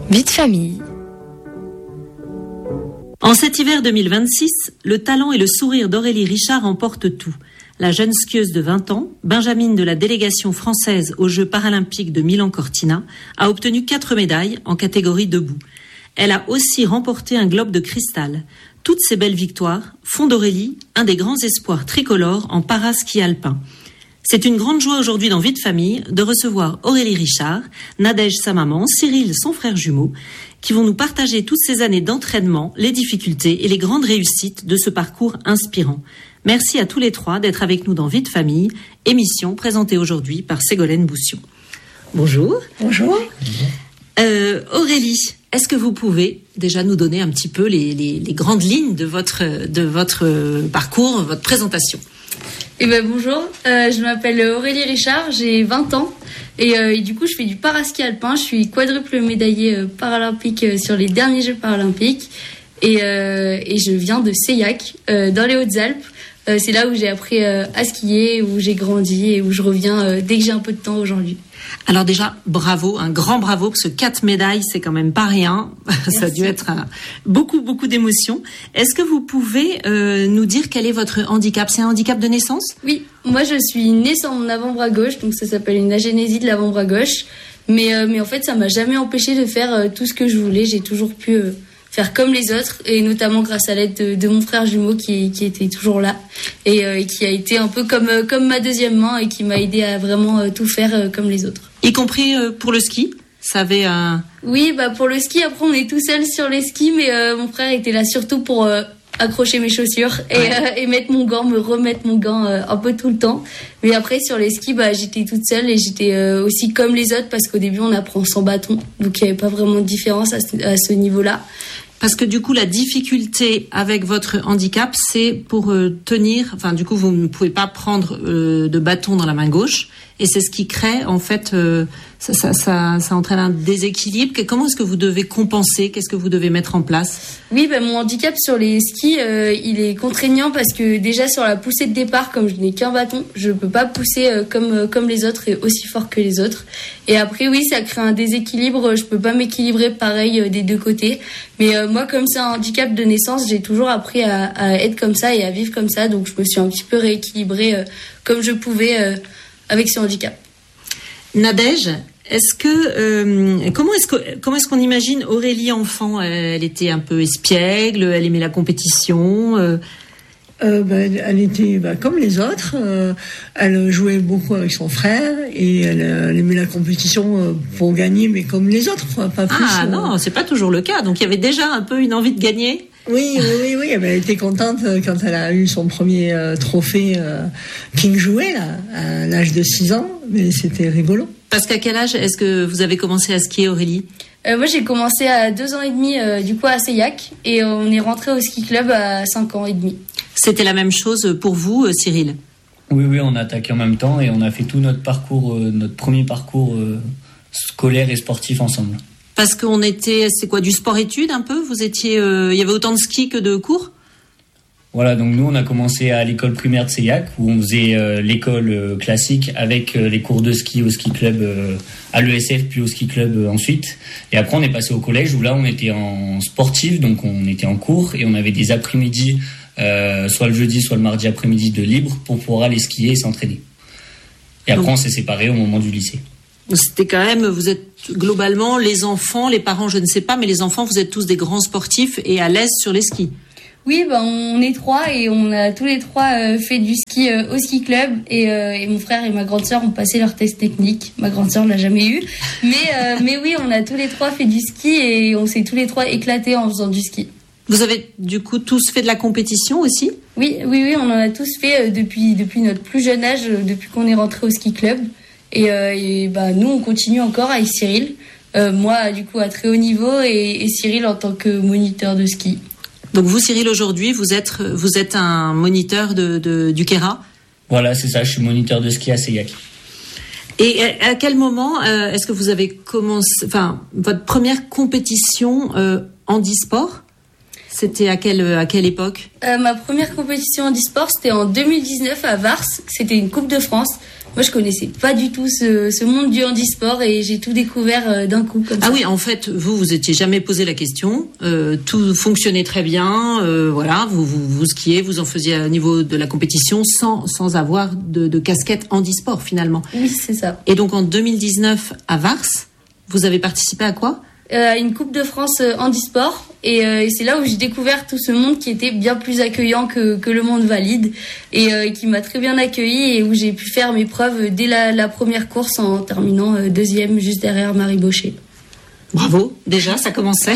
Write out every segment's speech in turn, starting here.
Vie de famille. En cet hiver 2026, le talent et le sourire d'Aurélie Richard emportent tout. La jeune skieuse de 20 ans, Benjamine de la délégation française aux Jeux paralympiques de Milan-Cortina, a obtenu 4 médailles en catégorie debout. Elle a aussi remporté un globe de cristal. Toutes ces belles victoires font d'Aurélie un des grands espoirs tricolores en paraski alpin. C'est une grande joie aujourd'hui dans Vie de famille de recevoir Aurélie Richard, Nadège sa maman, Cyril son frère jumeau, qui vont nous partager toutes ces années d'entraînement, les difficultés et les grandes réussites de ce parcours inspirant. Merci à tous les trois d'être avec nous dans Vie de famille, émission présentée aujourd'hui par Ségolène Boussion. Bonjour. Bonjour. Aurélie, est-ce que vous pouvez déjà nous donner un petit peu les grandes lignes de votre parcours, votre présentation ? Bonjour, je m'appelle Aurélie Richard, j'ai 20 ans et du coup je fais du paraski alpin, je suis quadruple médaillée paralympique sur les derniers Jeux paralympiques et je viens de Seillac, dans les Hautes-Alpes. C'est là où j'ai appris à skier, où j'ai grandi et où je reviens dès que j'ai un peu de temps aujourd'hui. Alors déjà, bravo, un grand bravo, parce que 4 médailles, c'est quand même pas rien. Merci. Ça a dû être beaucoup d'émotions. Est-ce que vous pouvez nous dire quel est votre handicap ? C'est un handicap de naissance ? Oui, moi je suis née sans mon avant-bras gauche, donc ça s'appelle une agénésie de l'avant-bras gauche. Mais en fait, ça m'a jamais empêché de faire tout ce que je voulais. J'ai toujours pu faire comme les autres, et notamment grâce à l'aide de mon frère jumeau qui était toujours là et qui a été un peu comme ma deuxième main et qui m'a aidé à vraiment tout faire comme les autres. Y compris pour le ski ? Ça avait un... Oui, pour le ski, après on est tout seul sur les skis, mais mon frère était là surtout pour accrocher mes chaussures et mettre mon gant, me remettre mon gant un peu tout le temps. Mais après sur les skis, j'étais toute seule et j'étais aussi comme les autres, parce qu'au début on apprend sans bâton, donc il n'y avait pas vraiment de différence à ce niveau-là. Parce que du coup, la difficulté avec votre handicap, c'est pour tenir... Enfin, du coup, vous ne pouvez pas prendre de bâton dans la main gauche. Et c'est ce qui crée, en fait, ça entraîne un déséquilibre. Comment est-ce que vous devez compenser ? Qu'est-ce que vous devez mettre en place ? Oui, mon handicap sur les skis, il est contraignant parce que déjà sur la poussée de départ, comme je n'ai qu'un bâton, je peux pas pousser comme les autres et aussi fort que les autres. Et après, oui, ça crée un déséquilibre. Je peux pas m'équilibrer pareil des deux côtés. Mais moi, comme c'est un handicap de naissance, j'ai toujours appris à être comme ça et à vivre comme ça. Donc, je me suis un petit peu rééquilibrée comme je pouvais avec ce handicap. Nadège, comment est-ce qu'on imagine Aurélie enfant ? Elle était un peu espiègle, elle aimait la compétition. Elle était comme les autres. Elle jouait beaucoup avec son frère et elle aimait la compétition pour gagner, mais comme les autres, pas plus. Ah non, c'est pas toujours le cas. Donc il y avait déjà un peu une envie de gagner. Oui. Elle était contente quand elle a eu son premier trophée King Jouet là, à l'âge de 6 ans, mais c'était rigolo. Parce qu'à quel âge est-ce que vous avez commencé à skier, Aurélie ? Moi, j'ai commencé à 2 ans et demi du coup à Seillac et on est rentré au ski club à 5 ans et demi. C'était la même chose pour vous, Cyril ? Oui, on a attaqué en même temps et on a fait tout notre premier parcours scolaire et sportif ensemble. Parce qu'on était, c'est quoi, du sport-études un peu ? Vous étiez, il y avait autant de ski que de cours ? Voilà, donc nous on a commencé à l'école primaire de Seillac où on faisait l'école classique avec les cours de ski au ski club à l'ESF puis au ski club ensuite. Et après on est passé au collège où là on était en sportif, donc on était en cours et on avait des après-midi, soit le jeudi soit le mardi après-midi de libre pour pouvoir aller skier et s'entraîner. Et après on s'est séparés au moment du lycée. C'était quand même, vous êtes globalement les enfants, les parents je ne sais pas, mais les enfants vous êtes tous des grands sportifs et à l'aise sur les skis. Oui, on est 3 et on a tous les 3 fait du ski au ski club et mon frère et ma grande sœur ont passé leur test technique. Ma grande sœur l'a jamais eu, mais oui, on a tous les 3 fait du ski et on s'est tous les 3 éclatés en faisant du ski. Vous avez du coup tous fait de la compétition aussi ? Oui, on en a tous fait depuis notre plus jeune âge, depuis qu'on est rentré au ski club. Et nous, on continue encore avec Cyril. Moi, du coup, à très haut niveau et Cyril en tant que moniteur de ski. Donc vous, Cyril, aujourd'hui, vous êtes un moniteur du Kéra ? Voilà, c'est ça, je suis moniteur de ski à Seillac. Et à quel moment est-ce que vous avez commencé, votre première compétition handisport ? C'était à quelle époque ? Ma première compétition handisport, c'était en 2019 à Vars. C'était une Coupe de France. moi je connaissais pas du tout ce monde du handisport et j'ai tout découvert d'un coup comme ça. Ah oui, en fait, vous étiez jamais posé la question, tout fonctionnait très bien, voilà, vous skiez, vous en faisiez au niveau de la compétition sans avoir de casquette handisport finalement. Oui, c'est ça. Et donc en 2019 à Vars, vous avez participé à quoi ? Une Coupe de France handisport et c'est là où j'ai découvert tout ce monde qui était bien plus accueillant que le monde valide et qui m'a très bien accueilli et où j'ai pu faire mes preuves dès la première course en terminant deuxième juste derrière Marie Baucher. Bravo, déjà ça commençait.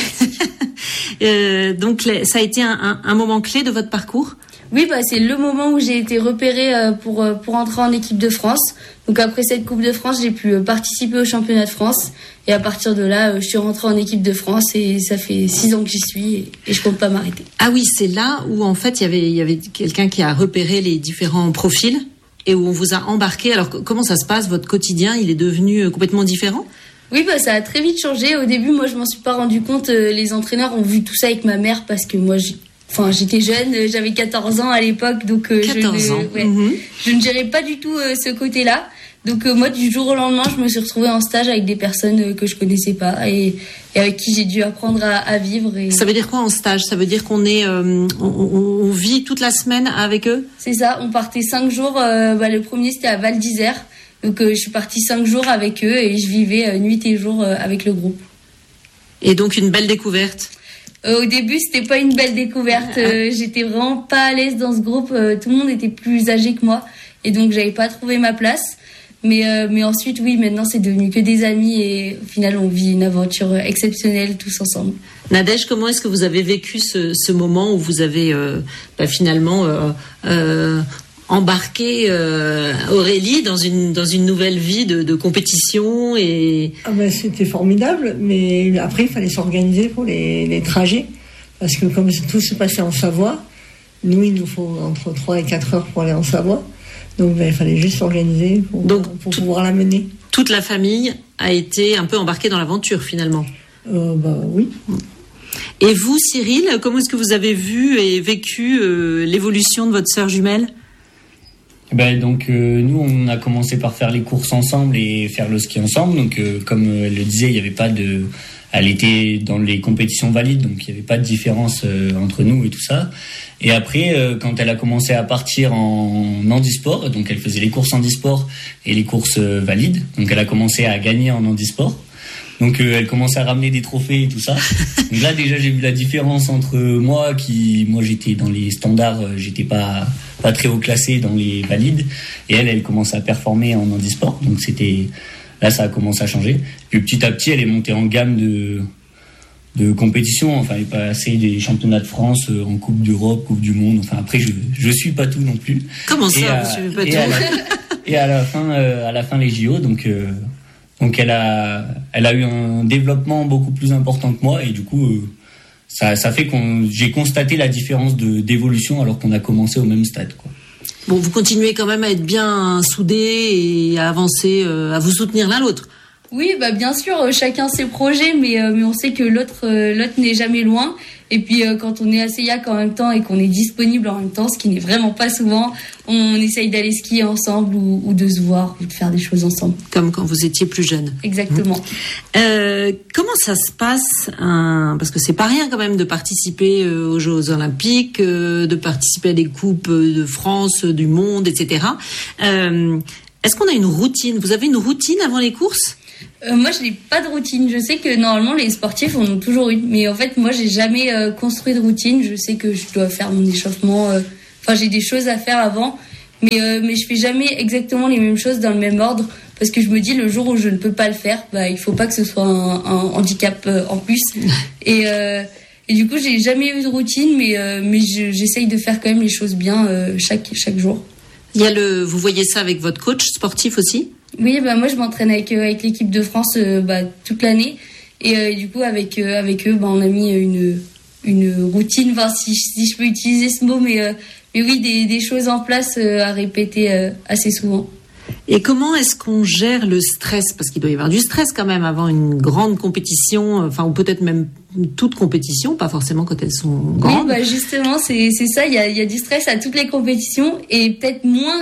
Donc ça a été un moment clé de votre parcours ? Oui, c'est le moment où j'ai été repérée pour entrer en équipe de France. Donc après cette Coupe de France, j'ai pu participer au championnat de France. Et à partir de là, je suis rentrée en équipe de France et ça fait 6 ans que j'y suis et je compte pas m'arrêter. Ah oui, c'est là où en fait il y avait quelqu'un qui a repéré les différents profils et où on vous a embarqué. Alors comment ça se passe, votre quotidien, il est devenu complètement différent ? Oui, ça a très vite changé. Au début, moi je m'en suis pas rendu compte. Les entraîneurs ont vu tout ça avec ma mère parce que moi j'étais jeune, j'avais 14 ans à l'époque, donc je ne gérais pas du tout ce côté-là. Donc moi, du jour au lendemain, je me suis retrouvée en stage avec des personnes que je connaissais pas et avec qui j'ai dû apprendre à vivre. Et... Ça veut dire quoi en stage ? Ça veut dire qu'on est, on vit toute la semaine avec eux ? C'est ça, on partait 5 jours. Le premier, c'était à Val d'Isère. Donc je suis partie 5 jours avec eux et je vivais nuit et jour avec le groupe. Et donc une belle découverte ? Au début, c'était pas une belle découverte. J'étais vraiment pas à l'aise dans ce groupe. Tout le monde était plus âgé que moi et donc j'avais pas trouvé ma place. Mais ensuite, oui, maintenant c'est devenu que des amis et au final, on vit une aventure exceptionnelle tous ensemble. Nadège, comment est-ce que vous avez vécu ce moment où vous avez finalement embarqué Aurélie dans une nouvelle vie de compétition et... C'était formidable, mais après il fallait s'organiser pour les trajets parce que comme tout se passait en Savoie, nous il nous faut entre 3 et 4 heures pour aller en Savoie, donc il fallait juste s'organiser pour pouvoir la mener. Toute la famille a été un peu embarquée dans l'aventure finalement. Oui. Et vous, Cyril, comment est-ce que vous avez vu et vécu l'évolution de votre sœur jumelle ? Nous, on a commencé par faire les courses ensemble et faire le ski ensemble. Donc, comme elle le disait, il n'y avait pas de... Elle était dans les compétitions valides, donc il n'y avait pas de différence entre nous et tout ça. Et après, quand elle a commencé à partir en handisport, donc elle faisait les courses handisport et les courses valides. Donc, elle a commencé à gagner en handisport. Donc elle commençait à ramener des trophées et tout ça. Donc là déjà j'ai vu la différence entre moi j'étais dans les standards, j'étais pas très haut classé dans les valides et elle commençait à performer en handisport. Donc là ça a commencé à changer. Puis petit à petit elle est montée en gamme de compétition. Enfin elle est passée des championnats de France en Coupe d'Europe, Coupe du Monde. Enfin après je suis pas tout non plus. Comment ça vous suivez pas tout? Et à la fin les JO donc elle a eu un développement beaucoup plus important que moi et du coup ça fait j'ai constaté la différence d'évolution alors qu'on a commencé au même stade quoi. Bon, vous continuez quand même à être bien soudés et à avancer, à vous soutenir l'un l'autre. Oui, bien sûr, chacun ses projets, mais on sait que l'autre n'est jamais loin. Et puis quand on est à Seillac en même temps et qu'on est disponible en même temps, ce qui n'est vraiment pas souvent, on essaye d'aller skier ensemble ou de se voir ou de faire des choses ensemble. Comme quand vous étiez plus jeune. Exactement. Comment ça se passe parce que c'est pas rien quand même de participer aux Jeux Olympiques, de participer à des coupes de France, du monde, etc. Est-ce qu'on a une routine ? Vous avez une routine avant les courses ? Moi, je n'ai pas de routine. Je sais que normalement, les sportifs en ont toujours une. Mais en fait, moi, j'ai jamais construit de routine. Je sais que je dois faire mon échauffement. J'ai des choses à faire avant. Mais je fais jamais exactement les mêmes choses dans le même ordre. Parce que je me dis, le jour où je ne peux pas le faire, il faut pas que ce soit un handicap en plus. Et du coup, j'ai jamais eu de routine. Mais j'essaye de faire quand même les choses bien chaque jour. Vous voyez ça avec votre coach sportif aussi ? Oui, moi je m'entraîne avec l'équipe de France toute l'année et du coup avec eux on a mis une routine, si je peux utiliser ce mot, mais oui, des choses en place à répéter assez souvent. Et comment est-ce qu'on gère le stress ? Parce qu'il doit y avoir du stress quand même avant une grande compétition, ou peut-être même toute compétition, pas forcément quand elles sont grandes. Oui, justement, c'est ça, il y a du stress à toutes les compétitions et peut-être moins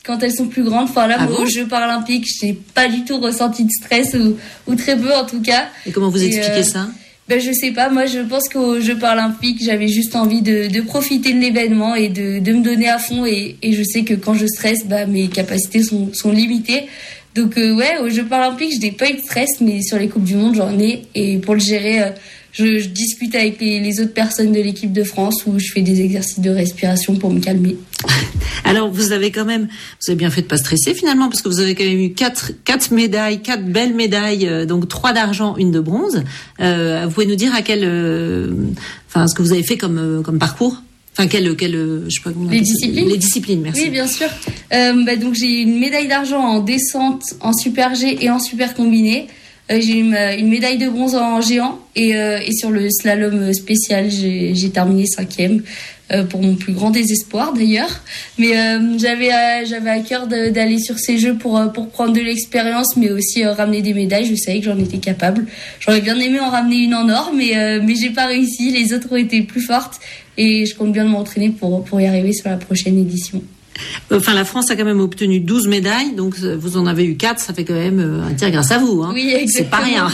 quand elles sont plus grandes. Enfin là, moi, aux Jeux paralympiques, j'ai pas du tout ressenti de stress ou très peu en tout cas. Et comment vous expliquez ça? Ben je sais pas, moi je pense qu'aux Jeux paralympiques, j'avais juste envie de profiter de l'événement et de me donner à fond et je sais que quand je stresse, mes capacités sont limitées. Donc aux Jeux paralympiques, je n'ai pas eu de stress, mais sur les Coupes du Monde, j'en ai. Et pour le gérer, je discute avec les autres personnes de l'équipe de France où je fais des exercices de respiration pour me calmer. Alors, vous avez bien fait de pas stresser finalement, parce que vous avez quand même eu quatre médailles, 4 belles médailles, donc 3 d'argent, 1 de bronze. Vous pouvez nous dire ce que vous avez fait comme parcours? Enfin, je sais pas comment. Les disciplines. Les disciplines, merci. Oui, bien sûr. Donc j'ai une médaille d'argent en descente, en super G et en super combiné. J'ai une médaille de bronze en géant et sur le slalom spécial, j'ai terminé 5e. Pour mon plus grand désespoir d'ailleurs, mais j'avais à cœur d'aller sur ces jeux pour prendre de l'expérience, mais aussi ramener des médailles. Je savais que j'en étais capable. J'aurais bien aimé en ramener une en or, mais j'ai pas réussi. Les autres ont été plus fortes et je compte bien m'entraîner pour y arriver sur la prochaine édition. Enfin, la France a quand même obtenu 12 médailles, donc vous en avez eu 4, ça fait quand même un tir grâce à vous. Hein. Oui, exactement. C'est pas rien.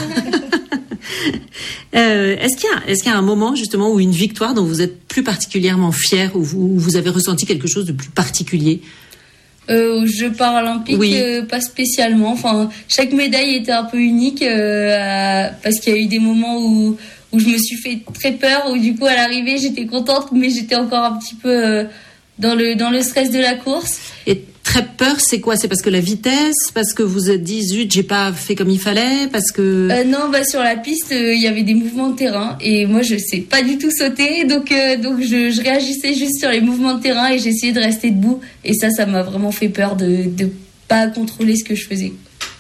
Est-ce qu'il y a un moment justement où une victoire dont vous êtes plus particulièrement fier, où vous avez ressenti quelque chose de plus particulier? Aux Jeux paralympiques, oui. Pas spécialement. Enfin, chaque médaille était un peu unique parce qu'il y a eu des moments où je me suis fait très peur, où du coup à l'arrivée j'étais contente, mais j'étais encore un petit peu dans le stress de la course. Et très peur, c'est quoi? C'est parce que la vitesse, parce que vous êtes dit zut, j'ai pas fait comme il fallait, parce que non, sur la piste, il y avait des mouvements de terrain et moi je sais pas du tout sauter, donc je réagissais juste sur les mouvements de terrain et j'essayais de rester debout et ça m'a vraiment fait peur de pas contrôler ce que je faisais.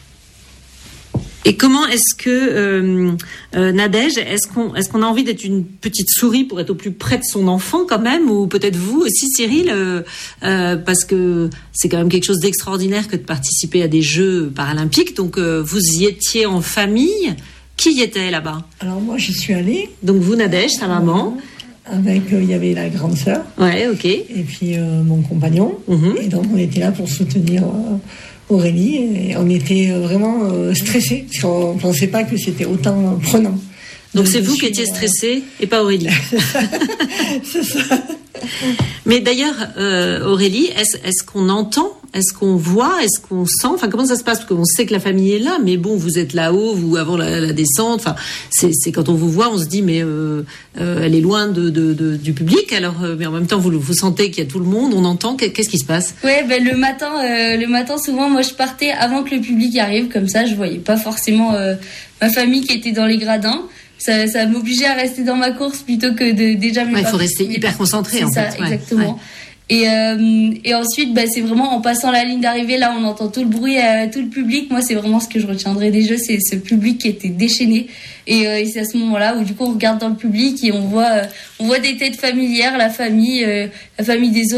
Et comment est-ce que Nadège, est-ce qu'on a envie d'être une petite souris pour être au plus près de son enfant quand même, ou peut-être vous aussi Cyril, parce que c'est quand même quelque chose d'extraordinaire que de participer à des Jeux paralympiques. Donc vous y étiez en famille. Qui y était là-bas? Alors moi j'y suis allée. Donc vous Nadège, sa maman. Avec il y avait la grande sœur. Ouais, ok. Et puis mon compagnon. Et donc on était là pour soutenir Aurélie, et on était vraiment stressés, parce qu'on ne pensait pas que c'était autant prenant. Donc c'est vous qui étiez stressé et pas Aurélie. C'est ça. Mais d'ailleurs, Aurélie, est-ce qu'on entend, est-ce qu'on voit, est-ce qu'on sent, enfin comment ça se passe? Parce qu'on sait que la famille est là, mais bon, vous êtes là-haut, vous avant la descente. Enfin, c'est quand on vous voit, on se dit mais elle est loin du public. Alors, mais en même temps, vous sentez qu'il y a tout le monde, on entend. Qu'est-ce qui se passe? Ouais, le matin, souvent, moi, je partais avant que le public arrive, comme ça, je voyais pas forcément ma famille qui était dans les gradins. Ça m'obligeait à rester dans ma course plutôt que de déjà. Il faut rester hyper concentré. C'est en ça, fait. exactement. Ouais. Et ensuite, c'est vraiment en passant la ligne d'arrivée, là, on entend tout le bruit, tout le public. Moi, c'est vraiment ce que je retiendrai des Jeux, c'est ce public qui était déchaîné. Et c'est à ce moment-là où du coup on regarde dans le public et on voit des têtes familières, la famille des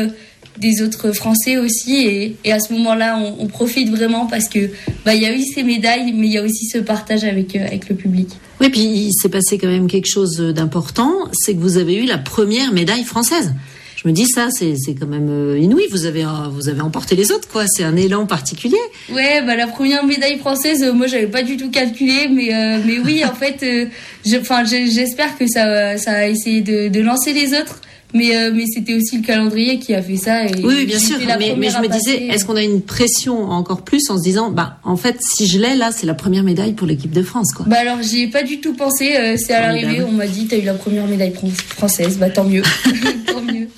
autres Français aussi, et à ce moment-là on profite vraiment parce que il y a eu ces médailles, mais il y a aussi ce partage avec le public. Oui, puis il s'est passé quand même quelque chose d'important, c'est que vous avez eu la première médaille française. Je me dis ça, c'est quand même inouï. Vous avez emporté les autres, quoi. C'est un élan particulier. Ouais, la première médaille française, moi j'avais pas du tout calculé, mais oui, en fait, j'espère que ça a essayé de lancer les autres. Mais c'était aussi le calendrier qui a fait ça. Et oui, bien sûr. Mais je me disais, est-ce qu'on a une pression encore plus en se disant, en fait, si je l'ai là, c'est la première médaille pour l'équipe de France, quoi. Alors, j'y ai pas du tout pensé. C'est à l'arrivée, on m'a dit, t'as eu la première médaille française. Tant mieux. Tant mieux.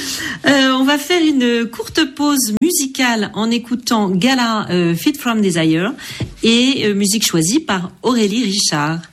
On va faire une courte pause musicale en écoutant Gala Fit from Desire et musique choisie par Aurélie Richard.